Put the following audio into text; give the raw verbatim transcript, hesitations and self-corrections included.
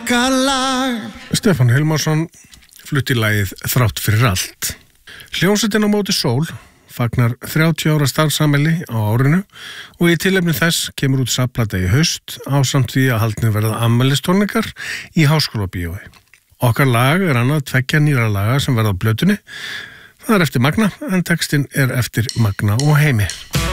borgarlag. Stefán Hilmarsson flutti lagið Þrátt fyrir allt. Hljómsveitin á móti sól fagnar þrjátíu ára starfsamæli á árinu og í tilefni þess kemur út safnplata í haust ásamt því að haldnir verða afmælistónleikar í Háskólabíói. Okkar lag er annað tveggja nýra laga sem verða á plötunni. Það er eftir Magna en textinn er eftir Magna og Heimi.